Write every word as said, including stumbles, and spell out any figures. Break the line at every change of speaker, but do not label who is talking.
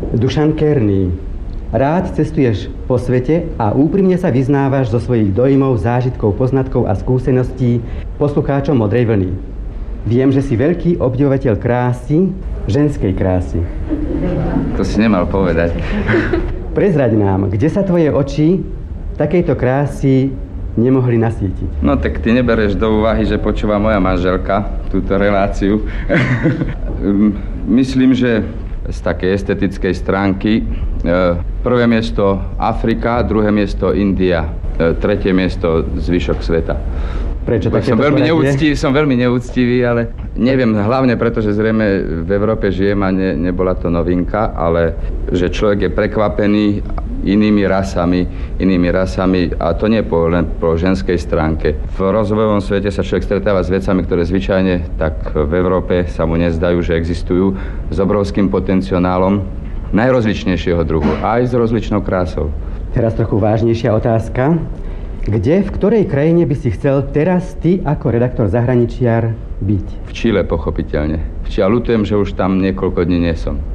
Dušan Kerný. Rád cestuješ po svete a úprimne sa vyznávaš zo svojich dojmov, zážitkov, poznatkov a skúseností poslucháčom Modrej vlny. Viem, že si veľký obdivovateľ krásy, ženskej krásy.
To si nemal povedať.
Prezraď nám, kde sa tvoje oči takejto krásy nemohli nasítiť?
No tak ty nebereš do úvahy, že počúva moja manželka túto reláciu. Myslím, že z takej estetickej stránky prvé miesto Afrika, druhé miesto India, tretie miesto zvyšok sveta.
Prečo takéto
som veľmi,
poradie?
neúctivý, som veľmi neúctivý, ale neviem, hlavne preto, že zrejme v Európe žijem a ne, nebola to novinka, ale že človek je prekvapený inými rasami, inými rasami a to nie po, len po ženskej stránke. V rozvojovom svete sa človek stretáva s vecami, ktoré zvyčajne tak v Európe sa mu nezdajú, že existujú, s obrovským potenciálom najrozličnejšieho druhu, aj s rozličnou krásou.
Teraz trochu vážnejšia otázka. Kde, v ktorej krajine by si chcel teraz ty ako redaktor zahraničiar byť?
V Čile, pochopiteľne. A ľutujem, že už tam niekoľko dní nie som.